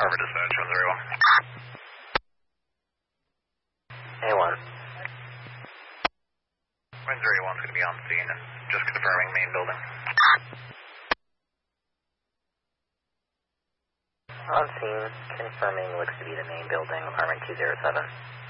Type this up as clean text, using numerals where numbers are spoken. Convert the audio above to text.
Harvard Dispatch, 101. A1. Windsor A1's going to be on scene and just confirming main building. On scene, confirming looks to be the main building, apartment 207.